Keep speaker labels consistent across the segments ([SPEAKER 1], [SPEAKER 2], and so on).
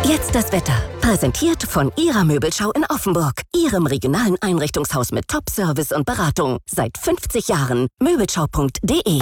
[SPEAKER 1] Jetzt das Wetter. Präsentiert von Ihrer Möbelschau in Offenburg. Ihrem regionalen Einrichtungshaus mit Top-Service und Beratung. Seit 50 Jahren. Möbelschau.de.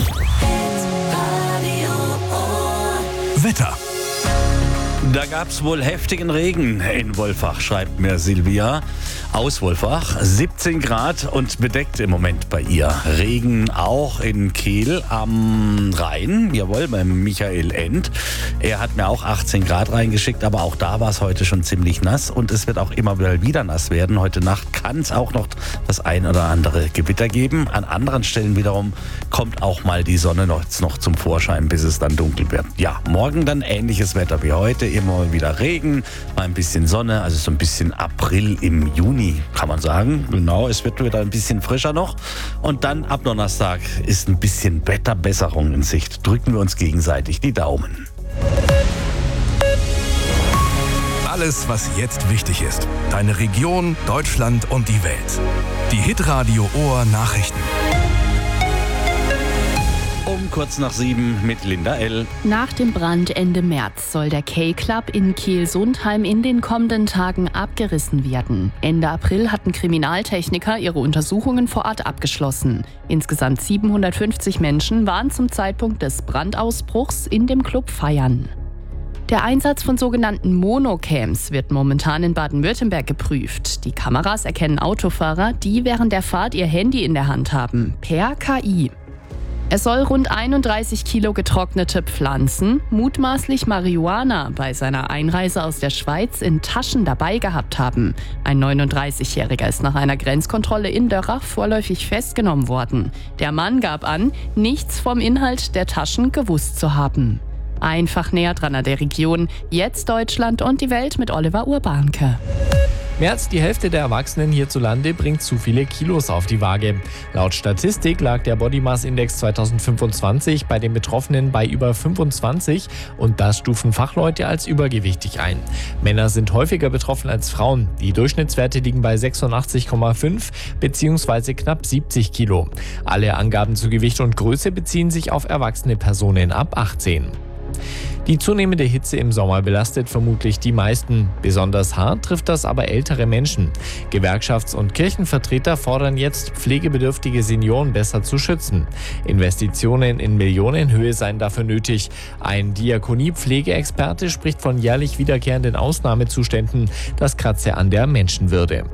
[SPEAKER 2] Wetter.
[SPEAKER 3] Da gab's wohl heftigen Regen in Wolfach, schreibt mir Silvia aus Wolfach. 17 Grad und bedeckt im Moment bei ihr. Regen auch in Kehl am Rhein, jawohl, beim Michael End. Er hat mir auch 18 Grad reingeschickt, aber auch da war es heute schon ziemlich nass und es wird auch immer wieder nass werden. Heute Nacht kann es auch noch das ein oder andere Gewitter geben. An anderen Stellen wiederum kommt auch mal die Sonne noch zum Vorschein, bis es dann dunkel wird. Ja, morgen dann ähnliches Wetter wie heute. Immer wieder Regen, mal ein bisschen Sonne, also so ein bisschen April im Juni, kann man sagen. Genau, es wird wieder ein bisschen frischer noch. Und dann ab Donnerstag ist ein bisschen Wetterbesserung in Sicht. Drücken wir uns gegenseitig die Daumen.
[SPEAKER 2] Alles, was jetzt wichtig ist. Deine Region, Deutschland und die Welt. Die Hitradio Ohr Nachrichten.
[SPEAKER 3] Um kurz nach 7 mit Linda L.
[SPEAKER 4] Nach dem Brand Ende März soll der K-Club in Kiel-Sundheim in den kommenden Tagen abgerissen werden. Ende April hatten Kriminaltechniker ihre Untersuchungen vor Ort abgeschlossen. Insgesamt 750 Menschen waren zum Zeitpunkt des Brandausbruchs in dem Club feiern. Der Einsatz von sogenannten Monocams wird momentan in Baden-Württemberg geprüft. Die Kameras erkennen Autofahrer, die während der Fahrt ihr Handy in der Hand haben, per KI. Es soll rund 31 Kilo getrocknete Pflanzen, mutmaßlich Marihuana, bei seiner Einreise aus der Schweiz in Taschen dabei gehabt haben. Ein 39-Jähriger ist nach einer Grenzkontrolle in Dörrach vorläufig festgenommen worden. Der Mann gab an, nichts vom Inhalt der Taschen gewusst zu haben. Einfach näher dran an der Region. Jetzt Deutschland und die Welt mit Oliver Urbanke.
[SPEAKER 5] Mehr als die Hälfte der Erwachsenen hierzulande bringt zu viele Kilos auf die Waage. Laut Statistik lag der Body Mass Index 2025 bei den Betroffenen bei über 25 und das stufen Fachleute als übergewichtig ein. Männer sind häufiger betroffen als Frauen. Die Durchschnittswerte liegen bei 86,5 bzw. knapp 70 Kilo. Alle Angaben zu Gewicht und Größe beziehen sich auf erwachsene Personen ab 18. Die zunehmende Hitze im Sommer belastet vermutlich die meisten. Besonders hart trifft das aber ältere Menschen. Gewerkschafts- und Kirchenvertreter fordern jetzt, pflegebedürftige Senioren besser zu schützen. Investitionen in Millionenhöhe seien dafür nötig. Ein Diakonie-Pflegeexperte spricht von jährlich wiederkehrenden Ausnahmezuständen. Das kratze an der Menschenwürde.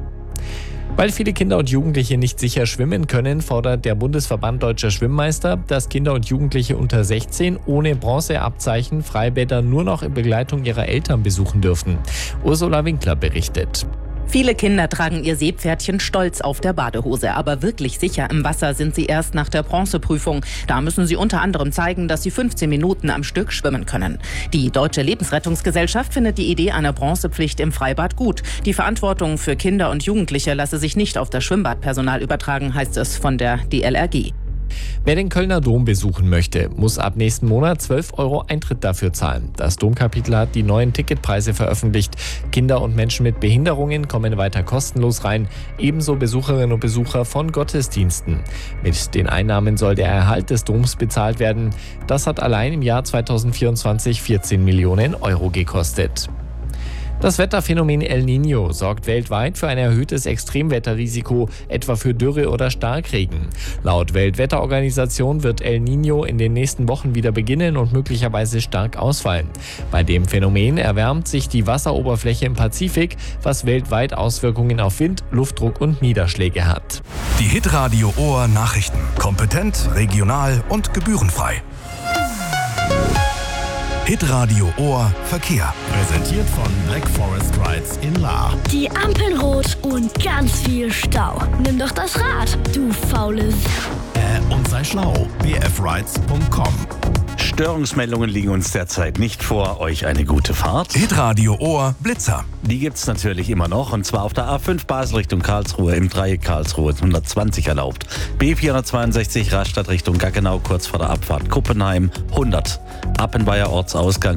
[SPEAKER 5] Weil viele Kinder und Jugendliche nicht sicher schwimmen können, fordert der Bundesverband Deutscher Schwimmmeister, dass Kinder und Jugendliche unter 16 ohne Bronzeabzeichen Freibäder nur noch in Begleitung ihrer Eltern besuchen dürfen. Ursula Winkler berichtet.
[SPEAKER 6] Viele Kinder tragen ihr Seepferdchen stolz auf der Badehose, aber wirklich sicher im Wasser sind sie erst nach der Bronzeprüfung. Da müssen sie unter anderem zeigen, dass sie 15 Minuten am Stück schwimmen können. Die Deutsche Lebensrettungsgesellschaft findet die Idee einer Bronzepflicht im Freibad gut. Die Verantwortung für Kinder und Jugendliche lasse sich nicht auf das Schwimmbadpersonal übertragen, heißt es von der DLRG.
[SPEAKER 5] Wer den Kölner Dom besuchen möchte, muss ab nächsten Monat 12 € Eintritt dafür zahlen. Das Domkapitel hat die neuen Ticketpreise veröffentlicht. Kinder und Menschen mit Behinderungen kommen weiter kostenlos rein, ebenso Besucherinnen und Besucher von Gottesdiensten. Mit den Einnahmen soll der Erhalt des Doms bezahlt werden. Das hat allein im Jahr 2024 14 Millionen € gekostet. Das Wetterphänomen El Niño sorgt weltweit für ein erhöhtes Extremwetterrisiko, etwa für Dürre oder Starkregen. Laut Weltwetterorganisation wird El Niño in den nächsten Wochen wieder beginnen und möglicherweise stark ausfallen. Bei dem Phänomen erwärmt sich die Wasseroberfläche im Pazifik, was weltweit Auswirkungen auf Wind, Luftdruck und Niederschläge hat.
[SPEAKER 2] Die Hitradio Ohr Nachrichten. Kompetent, regional und gebührenfrei. Hitradio Ohr Verkehr.
[SPEAKER 7] Präsentiert von Black Forest Rides in Lahr.
[SPEAKER 8] Die Ampeln rot und ganz viel Stau. Nimm doch das Rad, du faules.
[SPEAKER 7] Und sei schlau. bfrides.com.
[SPEAKER 3] Störungsmeldungen liegen uns derzeit nicht vor. Euch eine gute Fahrt.
[SPEAKER 2] Hitradio Ohr Blitzer.
[SPEAKER 3] Die gibt's natürlich immer noch, und zwar auf der A5 Basel Richtung Karlsruhe, im Dreieck Karlsruhe 120 erlaubt. B462 Rastatt Richtung Gaggenau kurz vor der Abfahrt Kuppenheim 100. Appenweier Ortsausgang